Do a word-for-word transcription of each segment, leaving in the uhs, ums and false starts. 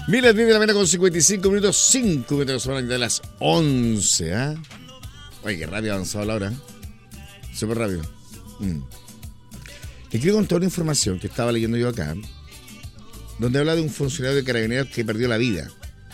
Mira, las diez de la mañana con cincuenta y cinco minutos, cinco minutos de las once, ¿ah? ¿eh? Oye, qué rápido ha avanzado la hora, ¿eh? Súper rápido. Mm. Te quiero contar una información que estaba leyendo yo acá, donde habla de un funcionario de Carabineros que perdió la vida.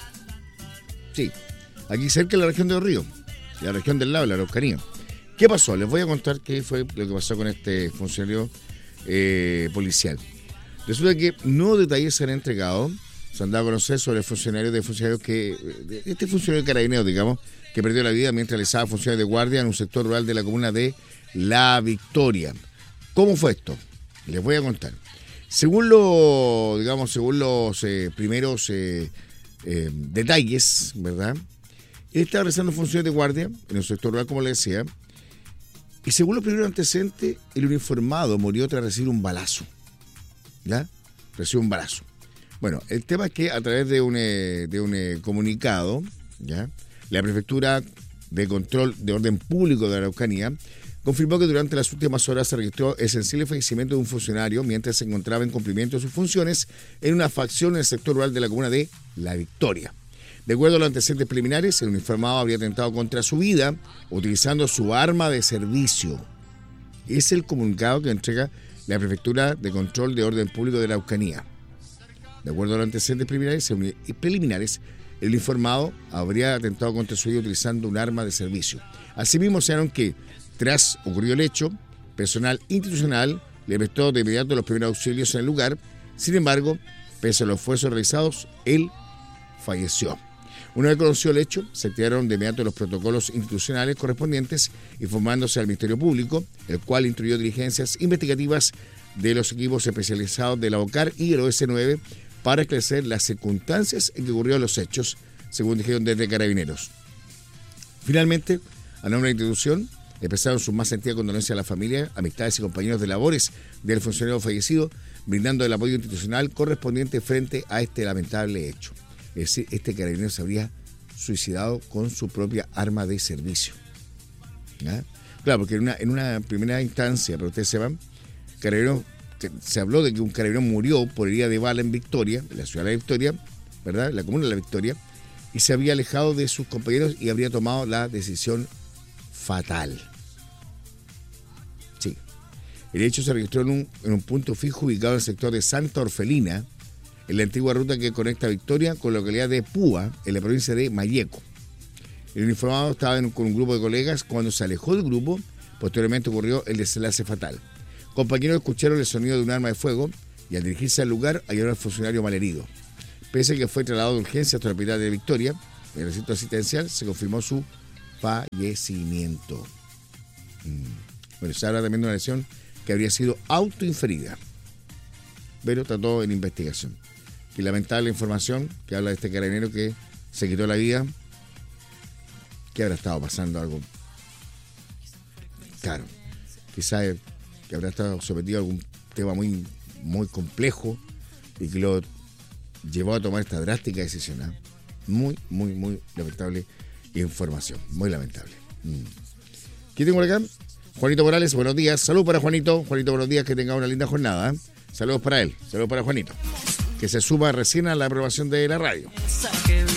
Sí, aquí cerca de la región de Los Ríos, la región del lado, la Araucanía. ¿Qué pasó? Les voy a contar qué fue lo que pasó con este funcionario eh, policial. Resulta que nuevos detalles se han entregado, se han dado a conocer sobre el funcionario de funcionarios que, este funcionario de Carabineros, digamos, que perdió la vida mientras realizaba funciones de guardia en un sector rural de la comuna de La Victoria. ¿Cómo fue esto? Les voy a contar. Según lo, digamos, según los eh, primeros eh, eh, detalles, ¿verdad? Él estaba realizando funciones de guardia en un sector rural, como le decía, y según los primeros antecedentes, el uniformado murió tras recibir un balazo. ¿Ya? Recibió un balazo. Bueno, el tema es que a través de un, eh, de un eh, comunicado, ¿ya? La Prefectura de Control de Orden Público de Araucanía confirmó que durante las últimas horas se registró el sensible fallecimiento de un funcionario mientras se encontraba en cumplimiento de sus funciones en una facción en el sector rural de la comuna de La Victoria. De acuerdo a los antecedentes preliminares, el uniformado habría atentado contra su vida utilizando su arma de servicio. Es el comunicado que entrega la Prefectura de Control de Orden Público de la Araucanía. De acuerdo a los antecedentes preliminares, preliminares el uniformado habría atentado contra su vida utilizando un arma de servicio. Asimismo, señalaron que, tras ocurrido el hecho, personal institucional le prestó de inmediato los primeros auxilios en el lugar. Sin embargo, pese a los esfuerzos realizados, él falleció. Una vez conocido el hecho, se activaron de inmediato los protocolos institucionales correspondientes, informándose al Ministerio Público, el cual instruyó diligencias investigativas de los equipos especializados de la OCAR y el O S nueve para esclarecer las circunstancias en que ocurrieron los hechos, según dijeron desde Carabineros. Finalmente, a nombre de la institución, expresaron sus más sentidas condolencias a la familia, amistades y compañeros de labores del funcionario fallecido, brindando el apoyo institucional correspondiente frente a este lamentable hecho. Es decir, este carabinero se habría suicidado con su propia arma de servicio. ¿Ya? Claro, porque en una, en una primera instancia, pero ustedes sepan, carabinero, se habló de que un carabinero murió por herida de bala en Victoria, en la ciudad de la Victoria, ¿verdad? La comuna de la Victoria, y se había alejado de sus compañeros y habría tomado la decisión fatal. Sí. El hecho se registró en un, en un punto fijo ubicado en el sector de Santa Orfelina, en la antigua ruta que conecta Victoria con la localidad de Púa, en la provincia de Malleco. El uniformado estaba en, con un grupo de colegas. Cuando se alejó del grupo, posteriormente ocurrió el desenlace fatal. Compañeros escucharon el sonido de un arma de fuego y al dirigirse al lugar hallaron al funcionario malherido. Pese a que fue trasladado de urgencia hasta la hospital de Victoria, en el recinto asistencial se confirmó su fallecimiento. Mm. Bueno, se habla también de una lesión que habría sido autoinferida, pero está todo en investigación. Y lamentable información que habla de este carabinero que se quitó la vida, que habrá estado pasando algo, claro, quizás que habrá estado sometido a algún tema muy, muy complejo y que lo llevó a tomar esta drástica decisión. ¿eh? Muy, muy, muy lamentable información, muy lamentable. Mm. ¿Qué tengo por acá? Juanito Morales, buenos días. Saludos para Juanito. Juanito, buenos días, que tenga una linda jornada. ¿eh? Saludos para él, saludos para Juanito, que se suma recién a la aprobación de la radio.